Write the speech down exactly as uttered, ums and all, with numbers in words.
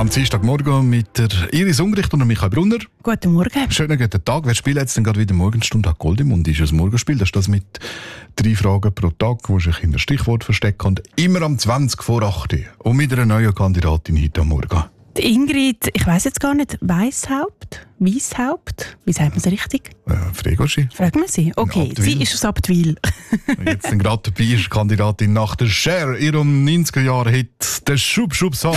am Dienstagmorgen mit der Iris Ungricht und Michael Brunner. Guten Morgen. Schönen guten Tag. Wer spielt jetzt denn gerade wieder Morgenstunde? Gold im Mund ist ein Morgenspiel. Das ist das mit drei Fragen pro Tag, wo sich in der Stichwort verstecken und immer am zwanzig vor acht Uhr. Und mit einer neuen Kandidatin heute am Morgen. Die Ingrid, ich weiss jetzt gar nicht, Weishaupt? Weishaupt? Wie sagt man es richtig? Äh, Fregoschi. Fragen wir sie. Okay, sie ist aus Abtwil. Jetzt gerade dabei ist Kandidatin nach der Cher, ihrem neunziger Jahre Hit, der Schub Schub Song.